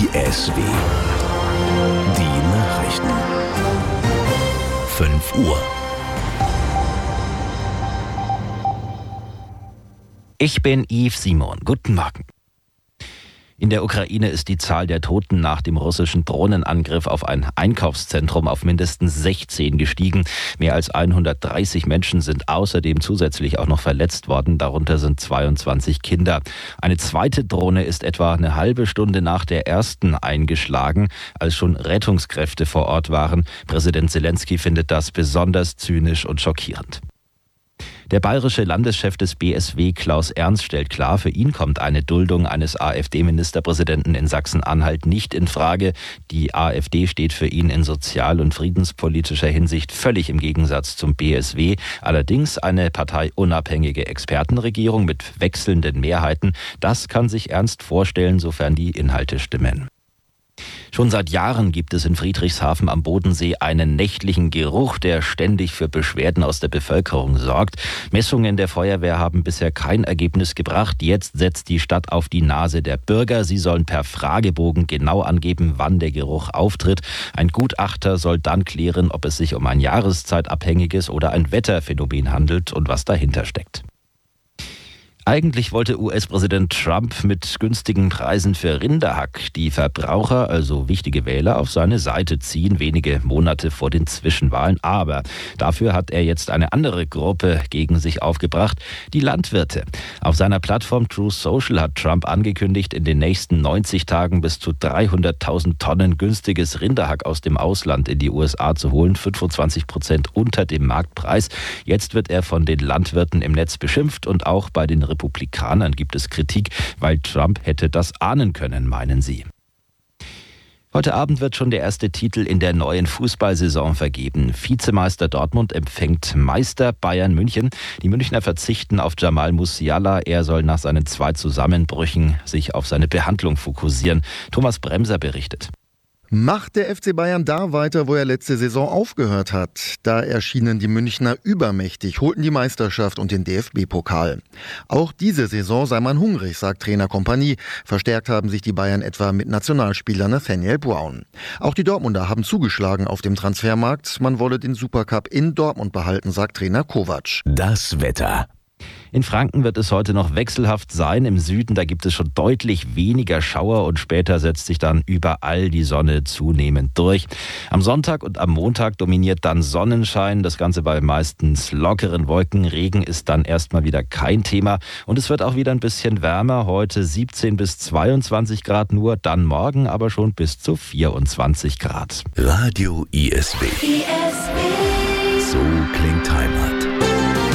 ISW. Die Nachrichten. 5 Uhr. Ich bin Yves Simon. Guten Morgen. In der Ukraine ist die Zahl der Toten nach dem russischen Drohnenangriff auf ein Einkaufszentrum auf mindestens 16 gestiegen. Mehr als 130 Menschen sind außerdem zusätzlich auch noch verletzt worden. Darunter sind 22 Kinder. Eine zweite Drohne ist etwa eine halbe Stunde nach der ersten eingeschlagen, als schon Rettungskräfte vor Ort waren. Präsident Zelensky findet das besonders zynisch und schockierend. Der bayerische Landeschef des BSW, Klaus Ernst, stellt klar, für ihn kommt eine Duldung eines AfD-Ministerpräsidenten in Sachsen-Anhalt nicht in Frage. Die AfD steht für ihn in sozial- und friedenspolitischer Hinsicht völlig im Gegensatz zum BSW. Allerdings eine parteiunabhängige Expertenregierung mit wechselnden Mehrheiten, das kann sich Ernst vorstellen, sofern die Inhalte stimmen. Schon seit Jahren gibt es in Friedrichshafen am Bodensee einen nächtlichen Geruch, der ständig für Beschwerden aus der Bevölkerung sorgt. Messungen der Feuerwehr haben bisher kein Ergebnis gebracht. Jetzt setzt die Stadt auf die Nase der Bürger. Sie sollen per Fragebogen genau angeben, wann der Geruch auftritt. Ein Gutachter soll dann klären, ob es sich um ein jahreszeitabhängiges oder ein Wetterphänomen handelt und was dahinter steckt. Eigentlich wollte US-Präsident Trump mit günstigen Preisen für Rinderhack die Verbraucher, also wichtige Wähler, auf seine Seite ziehen, wenige Monate vor den Zwischenwahlen. Aber dafür hat er jetzt eine andere Gruppe gegen sich aufgebracht, die Landwirte. Auf seiner Plattform Truth Social hat Trump angekündigt, in den nächsten 90 Tagen bis zu 300.000 Tonnen günstiges Rinderhack aus dem Ausland in die USA zu holen, 25% unter dem Marktpreis. Jetzt wird er von den Landwirten im Netz beschimpft und auch bei den Republikanern gibt es Kritik, weil Trump hätte das ahnen können, meinen sie. Heute Abend wird schon der erste Titel in der neuen Fußballsaison vergeben. Vizemeister Dortmund empfängt Meister Bayern München. Die Münchner verzichten auf Jamal Musiala. Er soll nach seinen 2 Zusammenbrüchen sich auf seine Behandlung fokussieren. Thomas Bremser berichtet. Macht der FC Bayern da weiter, wo er letzte Saison aufgehört hat? Da erschienen die Münchner übermächtig, holten die Meisterschaft und den DFB-Pokal. Auch diese Saison sei man hungrig, sagt Trainer Kompanie. Verstärkt haben sich die Bayern etwa mit Nationalspieler Nathaniel Brown. Auch die Dortmunder haben zugeschlagen auf dem Transfermarkt. Man wolle den Supercup in Dortmund behalten, sagt Trainer Kovac. Das Wetter. In Franken wird es heute noch wechselhaft sein. Im Süden, da gibt es schon deutlich weniger Schauer und später setzt sich dann überall die Sonne zunehmend durch. Am Sonntag und am Montag dominiert dann Sonnenschein. Das Ganze bei meistens lockeren Wolken. Regen ist dann erstmal wieder kein Thema. Und es wird auch wieder ein bisschen wärmer. Heute 17 bis 22 Grad nur, dann morgen aber schon bis zu 24 Grad. Radio ISW. So klingt Heimat.